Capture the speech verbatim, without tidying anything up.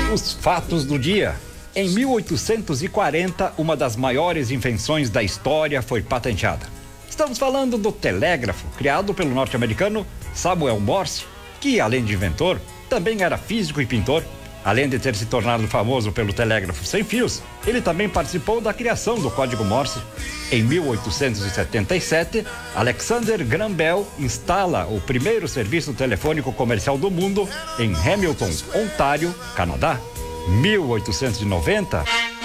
Os fatos do dia. Em mil oitocentos e quarenta, uma das maiores invenções da história foi patenteada. Estamos falando do telégrafo, criado pelo norte-americano Samuel Morse, que, além de inventor, também era físico e pintor. Além de ter se tornado famoso pelo telégrafo sem fios, ele também participou da criação do código Morse. Em mil oitocentos e setenta e sete, Alexander Graham Bell instala o primeiro serviço telefônico comercial do mundo em Hamilton, Ontário, Canadá. mil oitocentos e noventa,